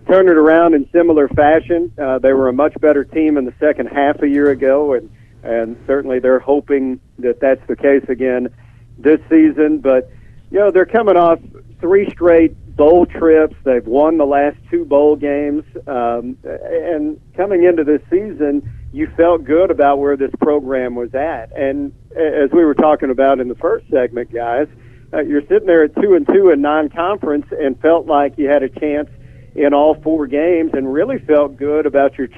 turn it around in similar fashion. They were a much better team in the second half a year ago, and certainly they're hoping that that's the case again this season. But, they're coming off 3 straight bowl trips. They've won the last 2 bowl games. And coming into this season, you felt good about where this program was at. And as we were talking about in the first segment, guys, you're sitting there at 2-2 in non-conference and felt like you had a chance in all 4 games and really felt good about your